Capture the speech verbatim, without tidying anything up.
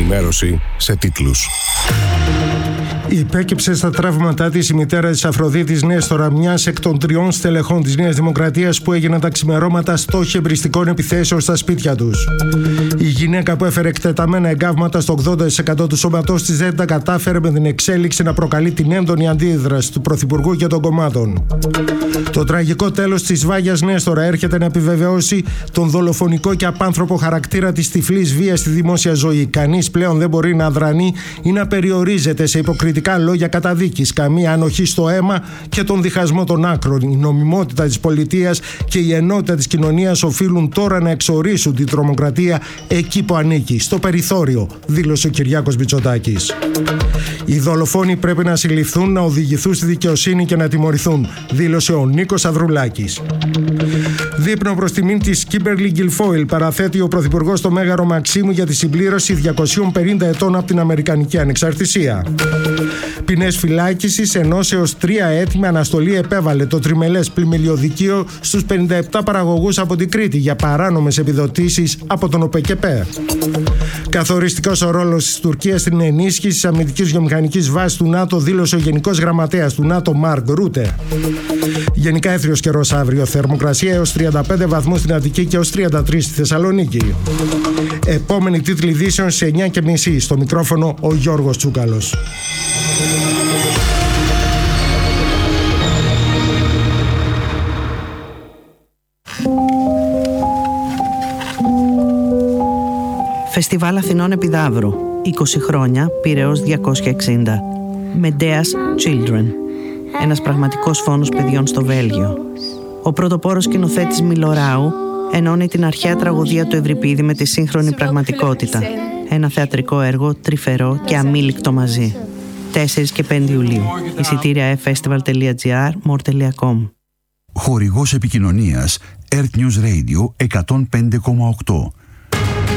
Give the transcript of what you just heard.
Ενημέρωση σε τίτλους. Υπέκυψε στα τραύματά της η μητέρα της Αφροδίτης Νέστορα, μιας εκ των τριών στελεχών της Νέας Δημοκρατίας που έγιναν τα ξημερώματα στόχοι εμπριστικών επιθέσεων στα σπίτια τους. Η γυναίκα που έφερε εκτεταμένα εγκάβματα στο ογδόντα τοις εκατό του σώματός της δεν τα κατάφερε με την εξέλιξη να προκαλεί την έντονη αντίδραση του Πρωθυπουργού και των κομμάτων. Το τραγικό τέλος της Βάγιας Νέστορα έρχεται να επιβεβαιώσει τον δολοφονικό και απάνθρωπο χαρακτήρα της τυφλής βίας στη δημόσια ζωή. Κανείς πλέον δεν μπορεί να αδρανεί ή να περιορίζεται σε υποκριτικά λόγια καταδίκης, καμία ανοχή στο αίμα και τον διχασμό των άκρων. Η νομιμότητα της πολιτείας και η ενότητα της κοινωνίας οφείλουν τώρα να εξορίσουν την τρομοκρατία εκεί που ανήκει, στο περιθώριο, δήλωσε ο Κυριάκος Μητσοτάκης. Οι δολοφόνοι πρέπει να συλληφθούν, να οδηγηθούν στη δικαιοσύνη και να τιμωρηθούν, δήλωσε ο Νίκος Ανδρουλάκης. Δείπνο προς τιμήν της Κίμπερλι Γκιλφόιλ παραθέτει ο Πρωθυπουργός στο Μέγαρο Μαξίμου για τη συμπλήρωση διακοσίων πενήντα ετών από την Αμερικανική Ανεξαρτησία. Ποινές φυλάκισης ενός έως τρία έτη με αναστολή επέβαλε το τριμελές πλημμυλιωδικείο στους πενήντα επτά παραγωγούς από την Κρήτη για παράνομες επιδοτήσεις από τον ΟΠΕΚΕΠΕ. Καθοριστικός ο ρόλος της Τουρκίας στην ενίσχυση της αμυντικής βιομηχανικής βάσης του ΝΑΤΟ, δήλωσε ο Γενικός Γραμματέας του ΝΑΤΟ Μαρκ Ρούτε. Γενικά έθριος καιρός αύριο, θερμοκρασία έως τριάντα πέντε βαθμούς στην Αττική και έως τριάντα τρεις στη Θεσσαλονίκη. Επόμενη τίτλη ειδήσεων σε εννιά και μισή. Στο μικρόφωνο ο Γιώργος Τσούκαλος. Φεστιβάλ Αθηνών Επιδαύρου, είκοσι χρόνια, Πειραιώς διακόσια εξήντα. Medea's Children, ένας πραγματικός φόνος παιδιών στο Βέλγιο. Ο πρωτοπόρος σκηνοθέτης Μιλοράου ενώνει την αρχαία τραγωδία του Ευρυπίδη με τη σύγχρονη πραγματικότητα. Ένα θεατρικό έργο τρυφερό και αμήλικτο μαζί. τέσσερις και πέντε Ιουλίου. Εισιτήρια εφ φεστιβάλ τελεία τζι άρ, μορ τελεία κομ. Χορηγός επικοινωνίας Earth News Radio εκατόν πέντε κόμμα οκτώ.